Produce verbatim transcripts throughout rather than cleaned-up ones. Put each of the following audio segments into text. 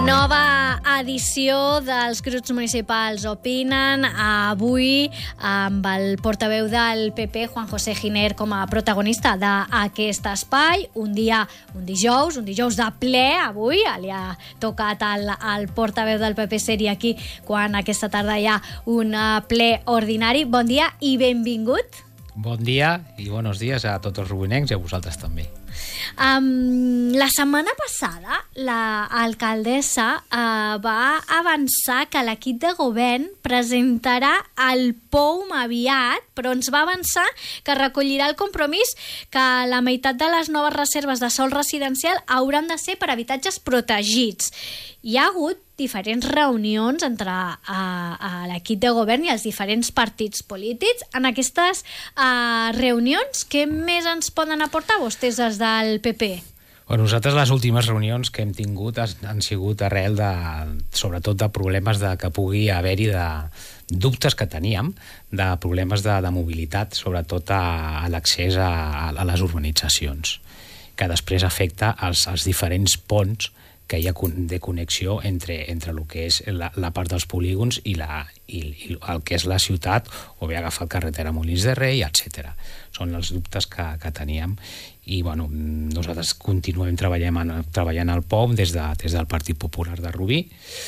Nova edició dels grups municipals opinen, avui amb el portaveu del P P, Juan José Giner, com a protagonista d'aquest espai. Un dia, un dijous, un dijous de ple, avui. Li ha tocat al, al portaveu del P P ser-hi aquí quan aquesta tarda hi ha un ple ordinari. Bon dia i benvingut. Bon dia i buenos dies a tots els rubinencs i a vosaltres també. Um, la setmana passada l'alcaldessa uh, va avançar que l'equip de govern presentarà el P O U M aviat, però ens va avançar que recollirà el compromís que la meitat de les noves reserves de sòl residencial hauran de ser per habitatges protegits. Hi ha hagut diferents reunions entre uh, uh, l'equip de govern i els diferents partits polítics. En aquestes uh, reunions, què més ens poden aportar vostès des del P P? Bueno, nosaltres les últimes reunions que hem tingut han sigut arrel de, sobretot de problemes de, que pugui haver-hi de dubtes que teníem, de problemes de, de mobilitat, sobretot a, a l'accés a, a les urbanitzacions, que després afecta els, els diferents ponts que hi ha de connexió entre, entre el que és la, la part dels polígons i, la, i, i el que és la ciutat, o bé agafar carretera Molins de Rei, etcètera. Són els dubtes que, que teníem i bueno, nosaltres continuem treballant, treballant al P O U M des, de, des del Partit Popular de Rubí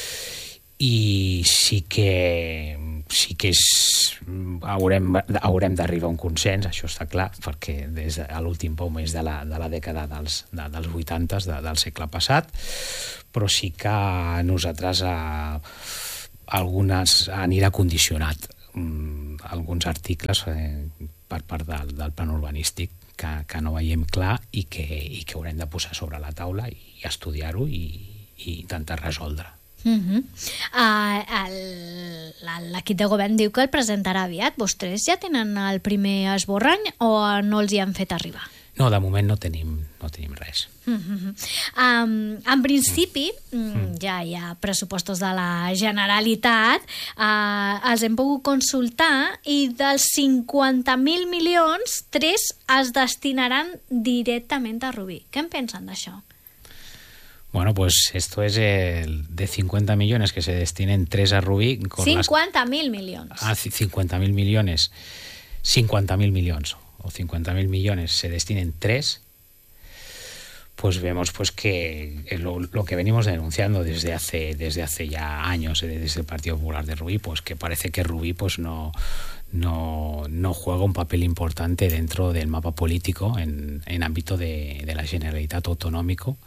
i sí que sí que és, haurem, haurem d'arribar a un consens, això està clar, perquè des de l'últim P O U M és de la, de la dècada dels, de, dels vuitanta de, del segle passat, però sí que nosaltres a, algunes anirà condicionat um, alguns articles eh, per part del, del plan urbanístic que, que no veiem clar i que, i que haurem de posar sobre la taula i, i estudiar-ho i, i intentar resoldre. Uh-huh. uh, l'equip de govern diu que el presentarà aviat. Vostès ja tenen el primer esborrany o no els hi han fet arribar? No, de moment no tenim, no tenim res. Uh-huh. um, en principi mm. ja hi ha pressupostos de la Generalitat, uh, els hem pogut consultar i dels cinquanta mil milions, tres es destinaran directament a Rubí. Què en pensen d'això? Bueno, pues esto es el de cincuenta millones que se destinen tres a Rubí. cincuenta mil millones. Ah, cincuenta mil millones. cincuenta mil millones o cincuenta mil millones se destinen tres. Pues vemos pues que lo, lo que venimos denunciando desde hace desde hace ya años desde el Partido Popular de Rubí, pues que parece que Rubí pues no no no juega un papel importante dentro del mapa político en, en ámbito de, de la Generalitat autonómico.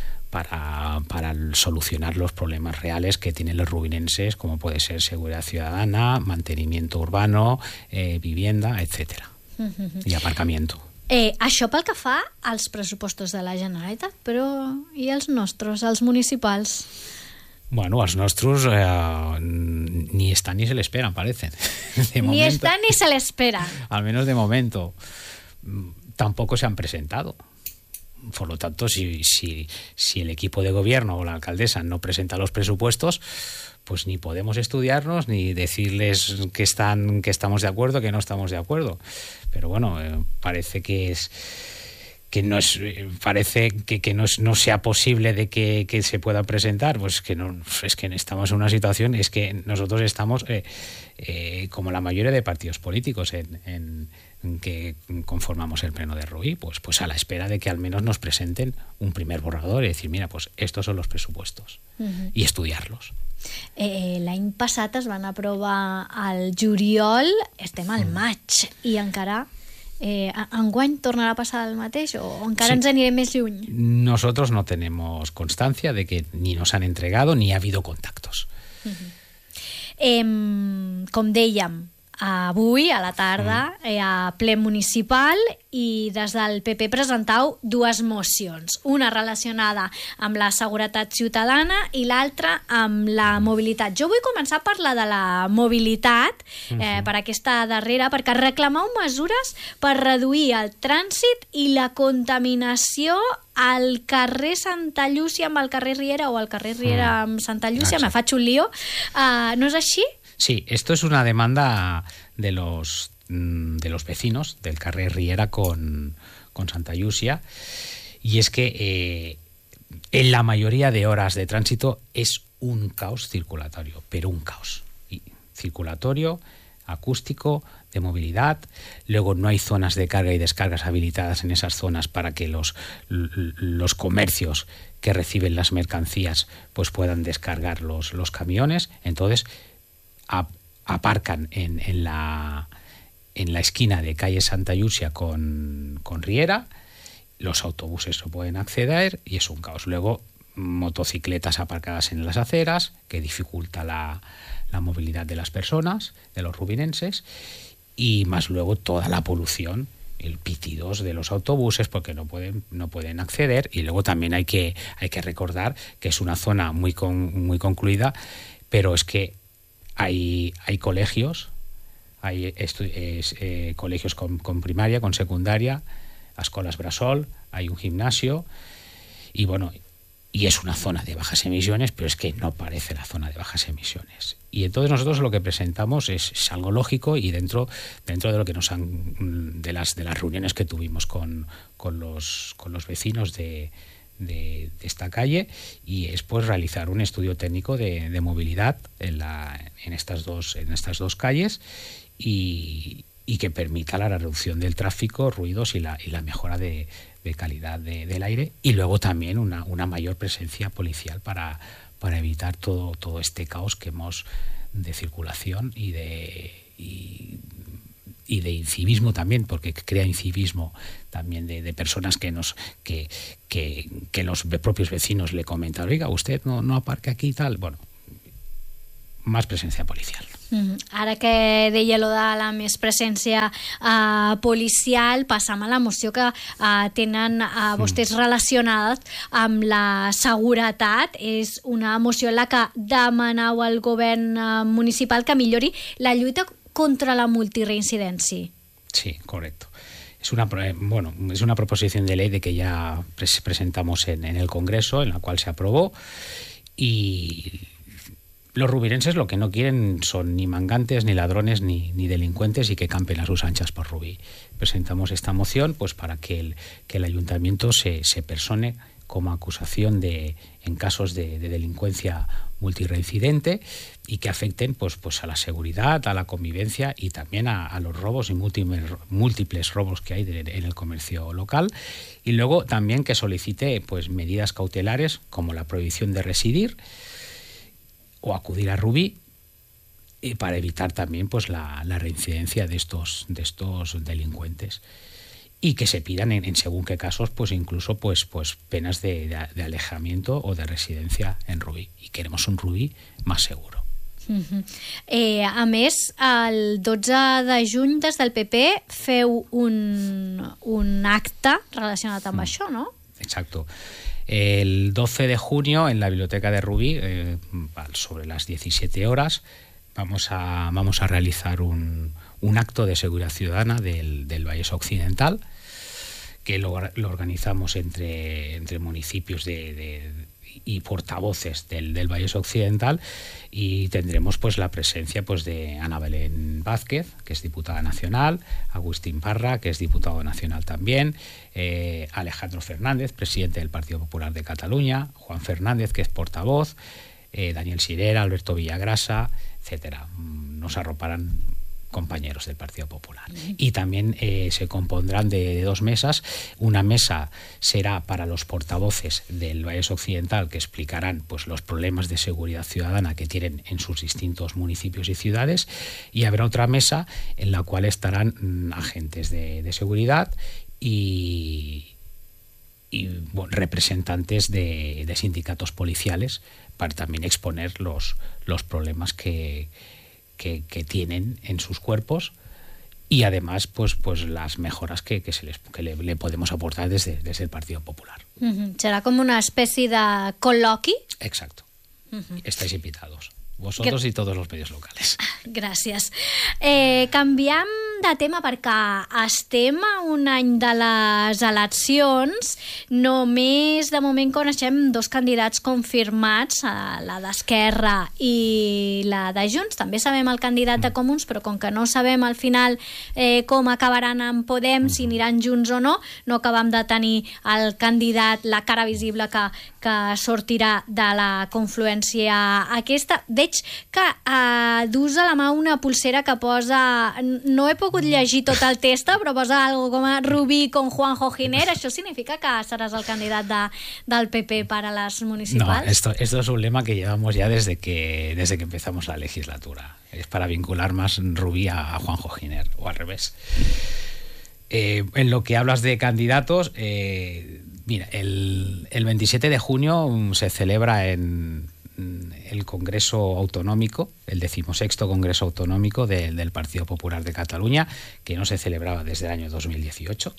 Para, para solucionar los problemas reales que tienen los rubinenses, como puede ser seguridad ciudadana, mantenimiento urbano, eh, vivienda, etcétera, uh-huh. i aparcamiento. Eh, això pel que fa als pressupostos de la Generalitat, però i els nostres, els municipals? Bueno, els nostres eh, ni están ni se les esperan, parecen. De ni momento, están ni se les esperan. Al menos de momento. Tampoco se han presentado. Por lo tanto, si, si, si el equipo de gobierno o la alcaldesa no presenta los presupuestos, pues ni podemos estudiarnos ni decirles que están que estamos de acuerdo, que no estamos de acuerdo. Pero bueno, eh, parece que es que no es parece que, que no, es, no sea posible de que, que se pueda presentar, pues que no es que estamos en una situación, es que nosotros estamos eh, eh, como la mayoría de partidos políticos en, en que conformamos el pleno de Rubí, pues, pues a la espera de que al menos nos presenten un primer borrador y decir, mira, pues estos son los presupuestos, uh-huh. i estudiar-los. Eh, l'any passat es van aprovar al juliol, estem al maig, i encara eh, enguany tornarà a passar el mateix o encara sí. ens anirem més lluny? Nosotros no tenemos constancia de que ni nos han entregado ni ha habido contactos. Uh-huh. eh, com dèiem, avui a la tarda hi ha ple municipal i des del P P presentau dues mocions, una relacionada amb la seguretat ciutadana i l'altra amb la mobilitat. Jo vull començar a parlar de la mobilitat eh, per aquesta darrera, perquè reclameu mesures per reduir el trànsit i la contaminació al carrer Santa Llúcia amb el carrer Riera o al carrer Riera amb Santa Llúcia. Me faig un lío. Uh, no és així? Sí, esto es una demanda de los, de los vecinos del carrer Riera con, con Santa Llúcia, y es que eh, en la mayoría de horas de tránsito es un caos circulatorio, pero un caos. Y circulatorio, acústico, de movilidad. Luego no hay zonas de carga y descargas habilitadas en esas zonas para que los, los comercios que reciben las mercancías pues puedan descargar los, los camiones. Entonces a, aparcan en, en, la, en la esquina de calle Santa Llúcia con, con Riera. Los autobuses no pueden acceder y es un caos. Luego motocicletas aparcadas en las aceras, que dificulta la, la movilidad de las personas, de los rubinenses, y más luego toda la polución, el pitidos de los autobuses porque no pueden no pueden acceder. Y luego también hay que hay que recordar que es una zona muy con, muy concluida, pero es que hay hay colegios, hay estu- es, eh, colegios con, con primaria, con secundaria, escolas bressol, hay un gimnasio y bueno, y es una zona de bajas emisiones, pero es que no parece la zona de bajas emisiones. Y entonces nosotros lo que presentamos es, es algo lógico y dentro dentro de lo que nos han de las de las reuniones que tuvimos con, con los con los vecinos de, de, de esta calle, y es pues realizar un estudio técnico de, de movilidad en la en estas dos en estas dos calles y, y que permita la reducción del tráfico, ruidos y la y la mejora de de calidad de, del aire, y luego también una, una mayor presencia policial para, para evitar todo, todo este caos que hemos de circulación y de y, y de incivismo también, porque crea incivismo también de, de personas que nos que, que, que los propios vecinos le comentan, oiga, usted no, no aparca aquí y tal. Bueno, más presencia policial. Mm, ara que deia lo de la més presència uh, policial, passam a la moció que uh, tenen uh, vostès mm. relacionades amb la seguretat. És una moció en la que demaneu al govern uh, municipal que millori la lluita contra la multireincidència. Sí, correcto. Es una, bueno, es una proposición de ley de que ya pres- presentamos en, en el Congreso, en la cual se aprobó, y los rubinenses lo que no quieren son ni mangantes, ni ladrones, ni, ni delincuentes y que campen a sus anchas por Rubí. Presentamos esta moción pues para que el, que el ayuntamiento se, se persone como acusación de, en casos de, de delincuencia multireincidente y que afecten pues, pues a la seguridad, a la convivencia y también a, a los robos y múltiples, múltiples robos que hay de, en el comercio local. Y luego también que solicite pues medidas cautelares como la prohibición de residir o acudir a Rubí, y para evitar también pues la, la reincidencia de estos de estos delincuentes, y que se pidan en, en según qué casos pues incluso pues pues penas de, de, de alejamiento o de residencia en Rubí, y queremos un Rubí más seguro. Uh-huh. Eh, a més, el dotze de juny des del P P feu un, un acte relacionat amb mm. això, no? Exacto. El doce de junio en la biblioteca de Rubí, eh, sobre las diecisiete horas, vamos a, vamos a realizar un, un acto de seguridad ciudadana del, del Vallès Occidental, que lo, lo organizamos entre, entre municipios de, de, y portavoces del, del Vallès Occidental, y tendremos pues la presencia pues de Ana Belén Vázquez, que es diputada nacional, Agustín Parra, que es diputado nacional también, eh, Alejandro Fernández, presidente del Partido Popular de Cataluña, Juan Fernández, que es portavoz, eh, Daniel Sirera, Alberto Villagrasa, etcétera. Nos arroparán compañeros del Partido Popular. Uh-huh. Y también eh, se compondrán de, de dos mesas. Una mesa será para los portavoces del Vallès Occidental, que explicarán pues los problemas de seguridad ciudadana que tienen en sus distintos municipios y ciudades, y habrá otra mesa en la cual estarán mm, agentes de, de seguridad y, y bueno, representantes de, de sindicatos policiales, para también exponer los, los problemas que Que, que tienen en sus cuerpos, y además pues, pues las mejoras que, que, se les, que le, le podemos aportar desde, desde el Partido Popular. Uh-huh. ¿Será como una especie de col·loqui? Exacto. Uh-huh. Estáis invitados. Vosotros y todos los medios locales. Gràcies. Eh, canviem de tema perquè estem a un any de les eleccions. Només de moment coneixem dos candidats confirmats, la d'Esquerra i la de Junts. També sabem el candidat de Comuns, però com que no sabem al final eh, com acabaran amb Podem, si aniran junts o no, no acabem de tenir el candidat, la cara visible que, que sortirà de la confluència aquesta. Veig que eh, dus a la mà una pulsera que posa... No he pogut llegir tot el text, però posa algo com a Rubí con Juanjo Giner. Això significa que seràs el candidat de, del P P para las municipals? No, esto, esto es un lema que llevamos ya desde que, desde que empezamos la legislatura. Es para vincular más Rubí a, a Juanjo Giner, o al revés. Eh, en lo que hablas de candidatos, eh, mira, el, el veintisiete de junio se celebra en el Congreso Autonómico, el decimosexto Congreso Autonómico de, del Partido Popular de Cataluña, que no se celebraba desde el año dos mil dieciocho,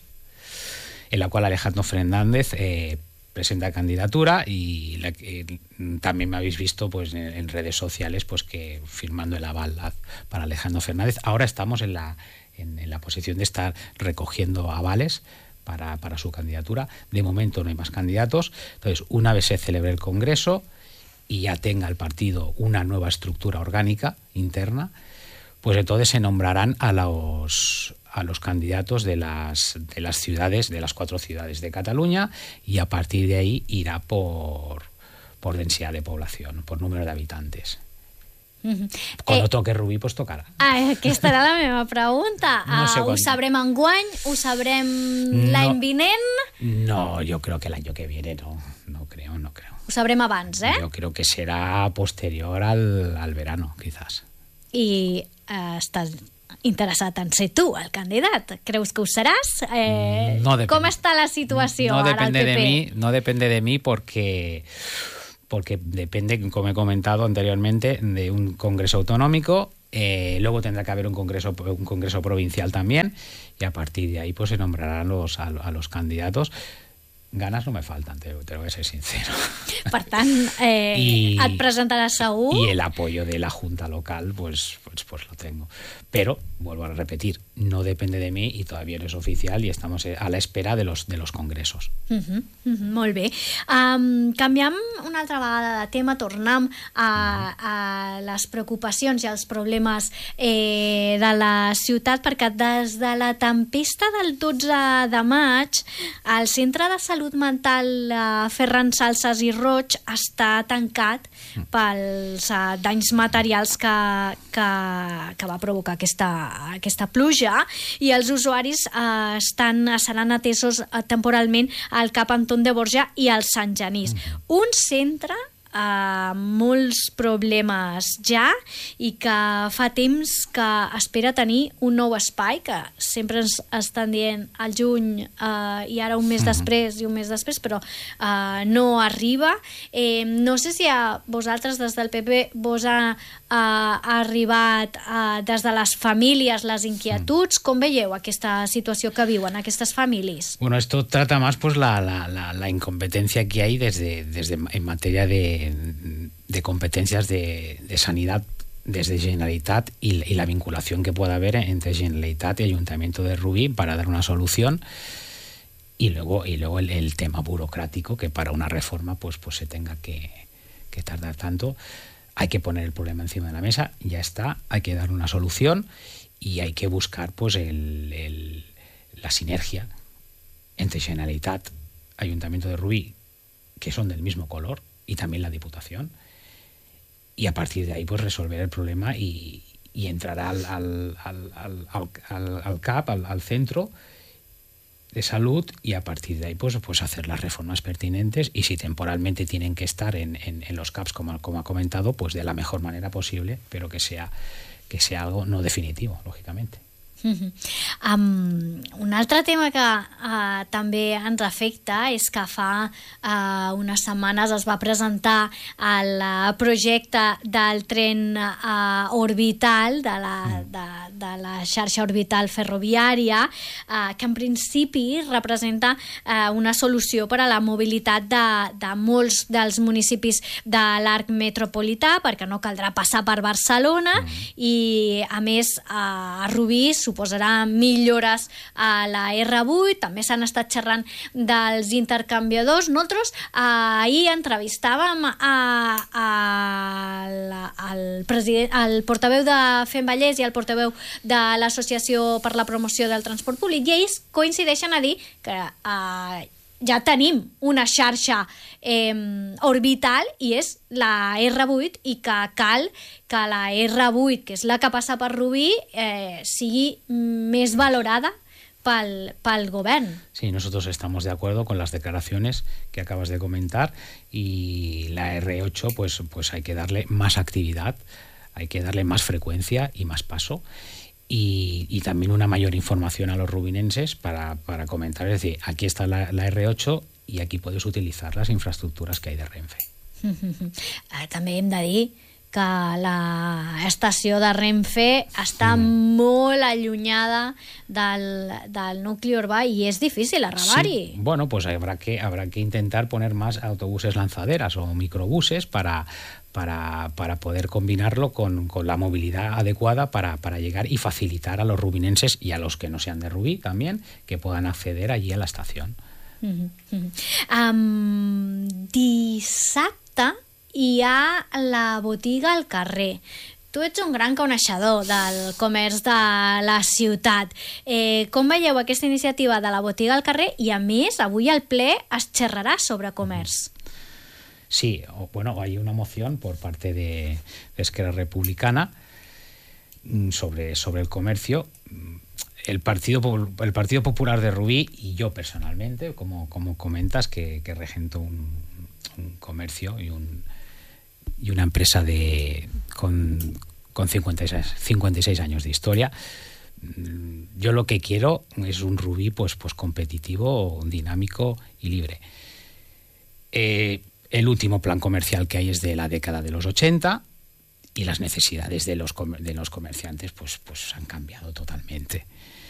en la cual Alejandro Fernández eh, presenta candidatura y la, eh, también me habéis visto pues en, en redes sociales pues que firmando el aval para Alejandro Fernández. Ahora estamos en la, en, en la posición de estar recogiendo avales para, para su candidatura. De momento no hay más candidatos. Entonces, una vez se celebre el Congreso y ya tenga el partido una nueva estructura orgánica interna, pues entonces se nombrarán a los, a los candidatos de las, de las ciudades, de las cuatro ciudades de Cataluña, y a partir de ahí irá por, por densidad de población, por número de habitantes. Mm-hmm. Quan eh, no toque Rubí, pues tocarà. Ah, aquesta era la meva pregunta. No sé uh, ho sabrem enguany? Ho sabrem l'any no, vinent? No, yo creo que el año que viene no, no creo, no creo. Ho sabrem abans, eh? Yo creo que será posterior al, al verano, quizás. I uh, estàs interessat en ser tu el candidat? Creus que ho seràs? Eh, no depende. Com està la situació no ara al depende P P? De mí, no depende de mí porque... porque depende, como he comentado anteriormente, de un congreso autonómico, eh, luego tendrá que haber un congreso, un congreso provincial también, y a partir de ahí pues se nombrarán los, a, a los candidatos. Ganas no me faltan, te, te lo voy a ser sincero. Per tant, eh, y, et presentaràs segur. Y el apoyo de la Junta local, pues, pues, pues lo tengo. Pero, vuelvo a repetir, no depende de mí y todavía no es oficial y estamos a la espera de los, de los congresos. Uh-huh, uh-huh, molt bé. Um, canviem una altra vegada de tema, tornem a, a les preocupacions i als problemes eh, de la ciutat, perquè des de la tempesta del dotze de maig, el Centre de Salut Mental eh, Ferran Salsas i Roig està tancat pels eh, danys materials que, que, que va provocar aquesta, aquesta pluja, i els usuaris eh, estan, seran atesos eh, temporalment al Cap Anton de Borja i al Sant Genís. Un centre Uh, molts problemes ja i que fa temps que espera tenir un nou espai, que sempre ens estan dient al juny uh, i ara un mes uh-huh. després i un mes després, però uh, no arriba. Eh, no sé si a vosaltres des del P P vos ha, uh, ha arribat uh, des de les famílies les inquietuds. Com veieu aquesta situació que viuen aquestes famílies? Bueno, esto trata más pues la, la, la, la incompetencia que hay desde, desde en materia de de competencias de, de sanidad desde Generalitat y, y la vinculación que pueda haber entre Generalitat y Ayuntamiento de Rubí para dar una solución, y luego y luego el, el tema burocrático, que para una reforma pues pues se tenga que, que tardar tanto. Hay que poner el problema encima de la mesa, ya está, hay que dar una solución y hay que buscar pues el, el, la sinergia entre Generalitat, Ayuntamiento de Rubí, que son del mismo color, y también la Diputación, y a partir de ahí pues resolver el problema y, y entrar al, al, al, al, al, al C A P, al, al centro de salud, y a partir de ahí pues, pues hacer las reformas pertinentes, y si temporalmente tienen que estar en, en, en los C A Ps como, como ha comentado, pues de la mejor manera posible, pero que sea, que sea algo no definitivo, lógicamente. Uh-huh. Um, un altre tema que uh, també ens afecta és que fa uh, unes setmanes es va presentar el uh, projecte del tren uh, orbital, de la, de, de la xarxa orbital ferroviària, uh, que en principi representa uh, una solució per a la mobilitat de, de molts dels municipis de l'arc metropolità, perquè no caldrà passar per Barcelona, mm. i a més uh, a Rubí suposarà millores a la erre vuit, també s'han estat xerrant dels intercanviadors. Nosaltres eh, ahir entrevistàvem a, a, a, al, president, al portaveu de Fem Vallès i al portaveu de l'Associació per la Promoció del Transport Públic, i ells coincideixen a dir que eh, ja tenim una xarxa eh, orbital i és la erre vuit, i que cal que la erre vuit, que és la que passa per Rubí, eh, sigui més valorada pel, pel govern. Sí, nosotros estamos de acuerdo con las declaraciones que acabas de comentar, y la erre ocho pues, pues hay que darle más actividad, hay que darle más frecuencia y más paso. Y, y también una mayor información a los rubinenses para, para comentar, es decir, aquí está la, la erre ocho y aquí puedes utilizar las infraestructuras que hay de Renfe. També hem de dir que l'estació de Renfe està mm. molt allunyada del, del nucli urbà i és difícil arribar-hi. Sí. Bueno, pues habrá que, habrá que intentar poner más autobuses lanzaderas o microbuses para... Para, para poder combinarlo con, con la movilidad adecuada para, para llegar y facilitar a los rubinenses y a los que no sean de Rubí también, que puedan acceder allí a la estación. Uh-huh, uh-huh. Um, dissabte hi ha la botiga al carrer. Tu ets un gran coneixedor del comerç de la ciutat. Eh, com veieu aquesta iniciativa de la botiga al carrer? I a més, avui al ple es xerrarà sobre comerç. Sí, bueno, hay una moción por parte de, de Esquerra Republicana sobre, sobre el comercio. El Partido, el Partido Popular de Rubí y yo personalmente, como, como comentas, que, que regento un, un comercio y, un, y una empresa de, con, con cincuenta y seis, cincuenta y seis años de historia, yo lo que quiero es un Rubí pues, pues competitivo, dinámico y libre. Eh, El último plan comercial que hay es de la década de los ochenta y las necesidades de los, de los comerciantes pues, pues han cambiado totalmente.